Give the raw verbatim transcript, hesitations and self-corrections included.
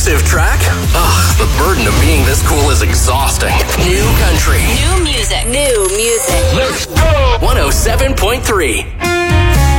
exclusive track? Ugh, the burden of being this cool is exhausting. New country. New music. New music. Let's go! one oh seven point three.